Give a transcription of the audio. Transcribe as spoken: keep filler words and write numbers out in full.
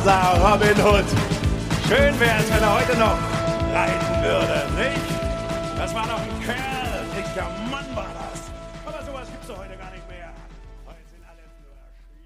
unser Robin Hood. Schön wäre es, wenn er heute noch reiten würde, nicht? Das war doch ein Kerl, dicker Mann war das.